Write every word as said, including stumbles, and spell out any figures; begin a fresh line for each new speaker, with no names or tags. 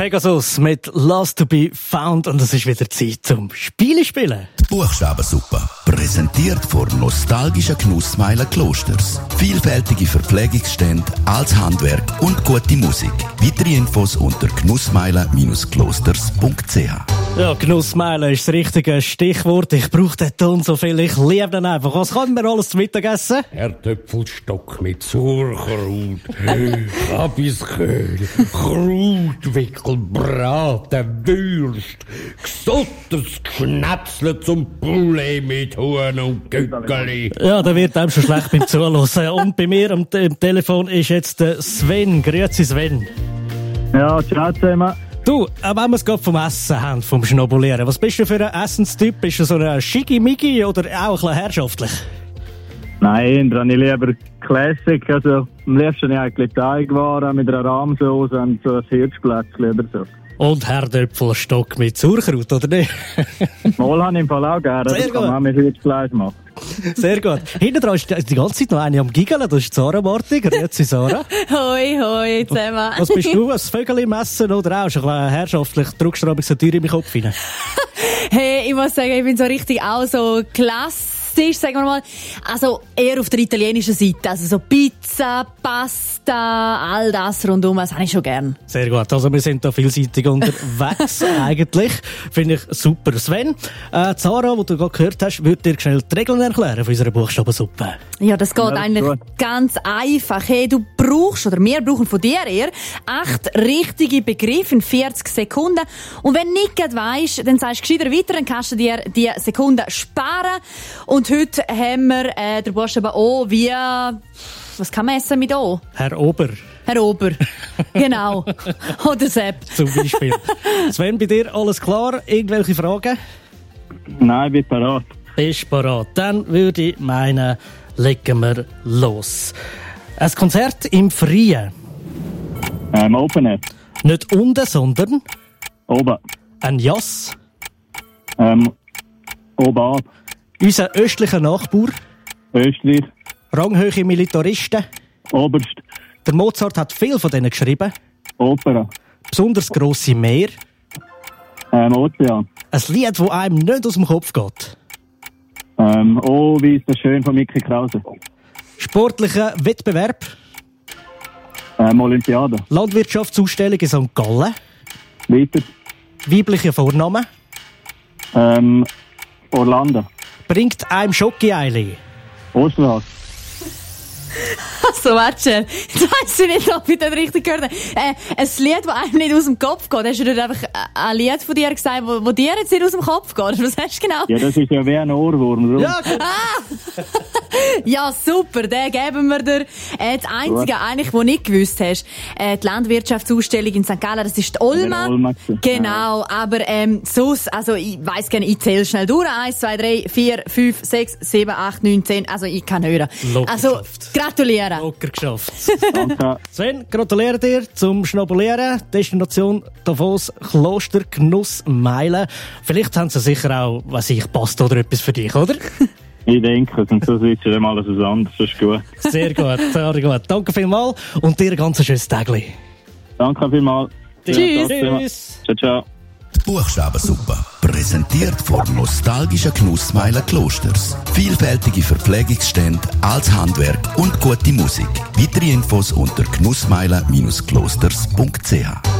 Pegasus mit Lost to be Found und es ist wieder Zeit zum Spiele spielen.
Die Buchstabensuppe, präsentiert von nostalgischen Genussmeilen Klosters. Vielfältige Verpflegungsstände, altes Handwerk und gute Musik. Weitere Infos unter genussmeilen Klosters punkt c h.
Ja, Genussmeilen ist das richtige Stichwort. Ich brauche den Ton so viel, ich liebe den einfach. Was kann man alles zum Mittagessen?
Herdöpfelstock mit Sauerkraut, Kabisköhl, Krautwickel, Braten, Würst, gesottetes Geschnätzle zum Poulet mit Huhn und Gückeli.
Ja, da wird einem schon schlecht beim Zuhören. Und bei mir am, am Telefon ist jetzt der Sven. Grüezi Sven.
Ja, ciao zusammen.
Du, wenn wir es gerade vom Essen haben, vom Schnabulieren, was bist du für ein Essenstyp? Bist du so ein Schigi-Migi oder auch ein bisschen herrschaftlich?
Nein, dann ich lieber Classic. Also, am liebsten eigentlich Teigwaren mit einer Rahmsauce und so ein Hirzplätzchen oder so.
Und Herdöpfelstock mit Sauerkraut, oder nicht?
Mal habe ich im Fall auch gerne.
Sehr
das kann
gut.
man auch mit Hirzfleisch machen.
Sehr gut. Hinten dran ist die ganze Zeit noch eine am Giggeln, das ist Sarah Marti. Grüezi Sarah.
Hoi, hoi, zusammen.
Was bist du, ein Vögel im Essen oder auch schon ein bisschen herrschaftlich? Drückst du aber so Tür in meinen Kopf rein?
Hey, ich muss sagen, ich bin so richtig auch so klassisch, sagen wir mal. Also eher auf der italienischen Seite. Also so Pizza, Pasta, all das rundum, das habe ich schon gern.
Sehr gut. Also wir sind da vielseitig unterwegs eigentlich. Finde ich super. Sven, äh, Sarah, die du gerade gehört hast, würde dir schnell die Regeln erklären von unserer Buchstabensuppe.
Ja, das geht
Ja, das
eigentlich
gut.
ganz einfach. Hey, du brauchst, oder wir brauchen von dir eher, acht richtige Begriffe in vierzig Sekunden. Und wenn du nicht gerade weisst, dann sagst du gescheiter weiter, dann kannst du dir die Sekunden sparen. Und heute haben wir äh, den Buchstaben O wie, was kann man essen mit O?
Herr Ober,
Herr Ober. Genau. Oder Sepp.
zum Beispiel. Sven, bei dir alles klar? Irgendwelche Fragen?
Nein, ich bin parat.
Bist parat. Dann würde ich meinen, legen wir los. Ein Konzert im Freien.
Ähm, Open Air.
Nicht unten, sondern
Oben.
ein Jass.
Ähm, oben ab.
Unser östlicher Nachbar.
Österreich.
Ranghöhe Militaristen.
Oberst.
Der Mozart hat viel von denen geschrieben.
Opera.
Besonders grosse Meer.
Ähm, Ozean.
Ein Lied, das einem nicht aus dem Kopf geht.
Ähm, oh, wie ist das schön von Mickey Krause.
Sportlicher Wettbewerb.
Ähm, Olympiade.
Landwirtschaftsausstellung in Sankt Gallen.
Weiter.
Weibliche Vornamen.
Ähm, Orlando.
Bringt einem Schoki-Eili.
Osterhase.
So, warte schnell. Jetzt weiss ich nicht, ob ich das richtig gehört habe. Äh, ein Lied, das einem nicht aus dem Kopf geht. Hast du nicht einfach ein Lied von dir gesagt, wo, wo dir jetzt nicht aus dem Kopf geht? Was hast du genau?
Ja, das ist ja wie ein Ohrwurm. Oder?
Ja, gut.
Ja, super, den geben wir dir. Äh, das Einzige eigentlich, was du nicht gewusst hast, äh, die Landwirtschaftsausstellung in Sankt Gallen, das ist die Olma.
Der Olma gewesen.
Genau, aber ähm, sonst, also ich weiss gerne, ich zähle schnell durch. Eins, zwei, drei, vier, fünf, sechs, sieben, acht, neun, zehn. Also ich kann hören.
Locker
Also
geschafft.
gratulieren.
Locker geschafft.
Danke.
Sven, gratuliere dir zum Schnabulieren. Destination Davos, Kloster, Genuss, Meilen. Vielleicht haben sie sicher auch, was ich, Pasta oder etwas für dich, oder?
Ich denke, sonst switchen wir mal alles anders. Das ist gut.
Sehr gut, sehr gut. Danke vielmals und dir ein ganz schönes Tagli.
Danke vielmals.
Tschüss.
Ja, danke.
Tschüss.
Ciao, ciao.
Die Buchstabensuppe, präsentiert von nostalgischen Genussmeilen Klosters. Vielfältige Verpflegungsstände, altes Handwerk und gute Musik. Weitere Infos unter genussmeilen Klosters punkt c h.